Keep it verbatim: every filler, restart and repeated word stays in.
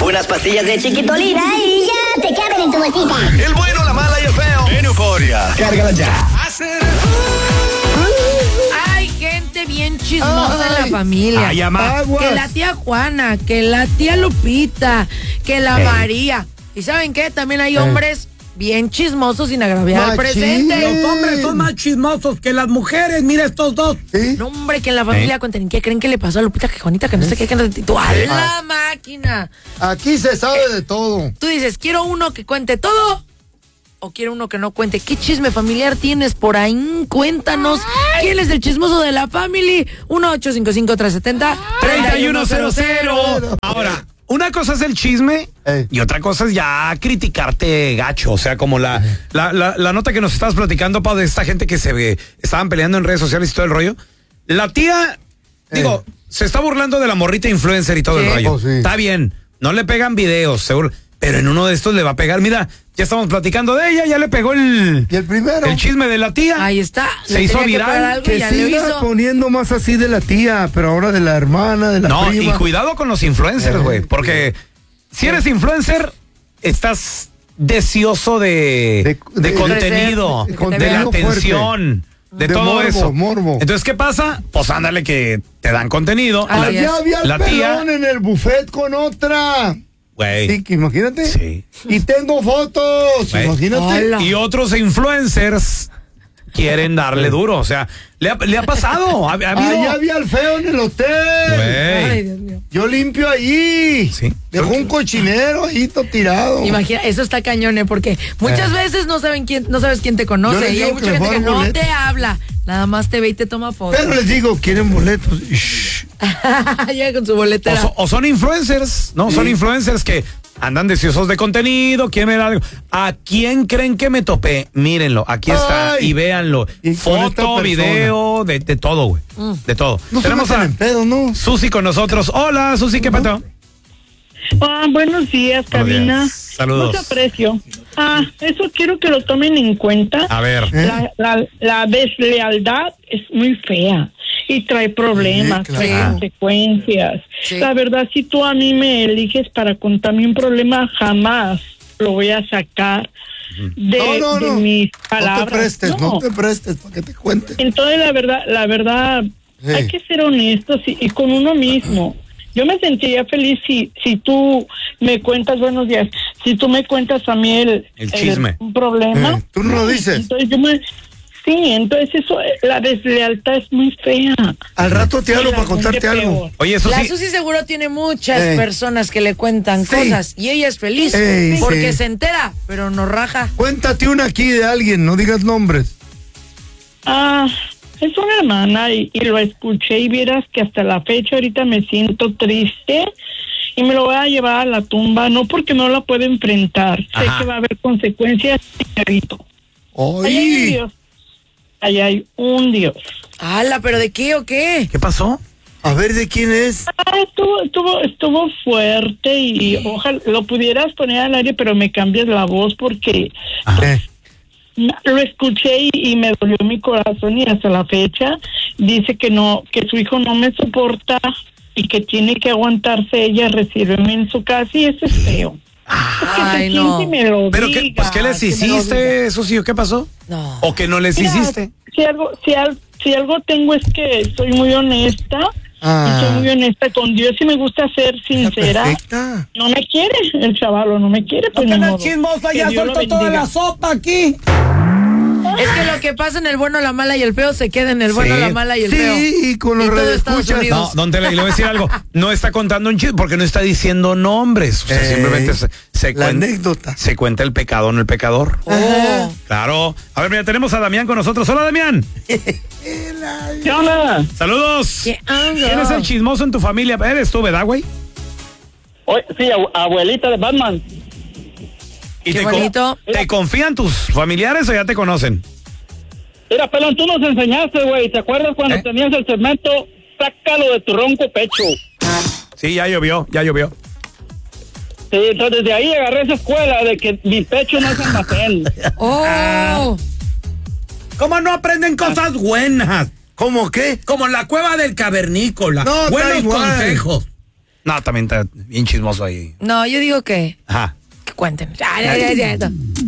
Unas pastillas de Chiquitolina y ya te caben en tu bolsita. El bueno, la mala y el feo. En Euforia. Cárgala ya. Hay gente bien chismosa en la familia. Ay, ama. Que la tía Juana, que la tía Lupita, que la Ey. María. ¿Y saben qué? También hay Ey. hombres bien chismosos sin agraviar al Machín. presente. Los hombres son más chismosos que las mujeres, mira estos dos. ¿Sí? No, hombre, que en la familia ¿Eh? cuenten. ¿Qué creen que le pasó a Lupita? Que Juanita, que no sé qué, que no sé qué. Tú, ¡a la máquina! Aquí se sabe de todo. Tú dices, quiero uno que cuente todo o quiero uno que no cuente. ¿Qué chisme familiar tienes por ahí? Cuéntanos. ¿Quién es el chismoso de la family? uno ocho cinco cinco, tres siete cero, tres uno cero cero. Ahora, una cosa es el chisme Ey. y otra cosa es ya criticarte gacho. O sea, como la, la, la, la nota que nos estabas platicando, Pau, de esta gente que se ve, estaban peleando en redes sociales y todo el rollo. La tía, digo, se está burlando de la morrita influencer y todo Sí. el rollo. Oh, sí. Está bien, no le pegan videos, seguro. Pero en uno de estos le va a pegar. Mira, ya estamos platicando de ella, ya le pegó el, Y el primero. el chisme de la tía. Ahí está. Se Le hizo tenía que viral. pegar algo y Que ya le siga hizo. poniendo más así de la tía, pero ahora de la hermana, de la No, prima. y cuidado con los influencers, Eh, güey, porque si eres influencer, estás deseoso de, De- de de- contenido, de- de, de la contenido atención, de, De todo morbo, eso. morbo. Entonces, ¿qué pasa? Pues ándale que te dan contenido. Así La- es. Allá había el la tía- pelón en el buffet con otra. Güey. Sí, que imagínate. Sí. Y tengo fotos. Güey. Imagínate. Hola. Y otros influencers quieren darle duro. O sea, le ha, le ha pasado. Ha, ha habido- Allá había el feo en el hotel. Güey. Ay, Dios mío. Yo limpio allí. Sí. Dejó un cochinero ahí todo tirado. Imagina, eso está cañón, ¿eh? Porque muchas veces no saben quién, no sabes quién te Yo conoce les y digo hay que mucha me gente que pongan no boletos. te habla, nada más te ve y te toma fotos. Pero les digo, quieren boletos. Shh. Llega con su O, boletera. so- o son influencers, ¿no? Son influencers que andan deseosos de contenido, quieren ver algo. ¿A quién creen que me topé? Mírenlo, aquí está, Ay. y véanlo. Y con esta Foto, persona. video, de, de todo, güey. De todo. No Tenemos se metan a en pedo, ¿no? Susi con nosotros. Hola, Susi, ¿qué pasó? Ah, buenos días, cabina. días. Saludos. Mucho aprecio. Ah, eso quiero que lo tomen en cuenta. A ver. ¿Eh? La, la, la deslealtad es muy fea y trae problemas, Sí, trae claro. consecuencias. Sí. La verdad, si tú a mí me eliges para contarme un problema, jamás lo voy a sacar de, No, no, de no. mis No palabras. te prestes, no, te prestes para que te cuente. Entonces, la verdad, la verdad, Sí. hay que ser honestos y, y con uno mismo. Yo me sentiría feliz si si tú me cuentas, buenos días, si tú me cuentas a mí el, El chisme. un problema. Eh, tú no lo dices. Entonces yo me... Sí, entonces eso, la deslealtad es muy fea. Al rato te hablo Y la para contarte gente algo. peor. Oye, La Susi. Susi seguro tiene muchas Ey. personas que le cuentan Sí. cosas y ella es feliz Ey, porque sí. se entera, pero no raja. Cuéntate una aquí de alguien, no digas nombres. Ah, es una hermana y, y lo escuché y vieras que hasta la fecha ahorita me siento triste y me lo voy a llevar a la tumba, no porque no la puedo enfrentar, Ajá. sé que va a haber consecuencias, señorito. Ahí hay un Oye, Dios. Ahí hay un Dios. ¡Hala! ¿Pero de qué o qué? ¿Qué pasó? a ver de quién es. Ah, estuvo, estuvo, estuvo fuerte y ojalá lo pudieras poner al aire, pero me cambias la voz porque Eh, lo escuché y, y me dolió mi corazón y hasta la fecha dice que no, que su hijo no me soporta y que tiene que aguantarse ella, recibirme en su casa y eso es feo. Ay, Que se no. siente y me lo ¿Pero qué, diga, pues, ¿qué les que me lo diga. hiciste, Susi? ¿Qué pasó? No. ¿O que no les Mira, hiciste? Si algo, si, al- si algo tengo es que soy muy honesta Ah. y soy muy honesta con Dios y me gusta ser sincera. perfecta. No me quiere el chavalo, no me quiere. Pues No ni tenés modo. chismosa, Que ya Dios lo suelto toda bendiga. la sopa aquí. Es que lo que pasa en el bueno, la mala y el feo se queda en el bueno, Sí. la mala y el feo. Sí, y con los Y todo Estados radioescuchas. Unidos. No, don Tela, y le voy a decir algo. No está contando un chiste porque no está diciendo nombres. O sea, Ey, simplemente se, se la cuen- anécdota. se cuenta el pecado, no el pecador. Oh. Claro. A ver, mira, tenemos a Damián con nosotros. Hola, Damián. ¿Qué onda? Saludos. ¿Qué onda? ¿Quién es el chismoso en tu familia? Eres tú, ¿verdad, güey? Oye, sí, abu- abuelita de Batman. ¿Y Qué te, co- bonito. ¿Te confían tus familiares o ya te conocen? Mira, Pelón, tú nos enseñaste, güey. ¿Te acuerdas cuando ¿Eh? tenías el segmento? Sácalo de tu ronco pecho. Sí, ya llovió, ya llovió. Sí, entonces de ahí agarré esa escuela de que mi pecho no es almacén. Oh. ¿Cómo no aprenden cosas buenas? ¿Cómo qué? Como la cueva del cavernícola. No, está Buenos igual. consejos. No, también está bien chismoso ahí. No, yo digo que, Ajá. que cuenten. Ya, ya, ya, ya.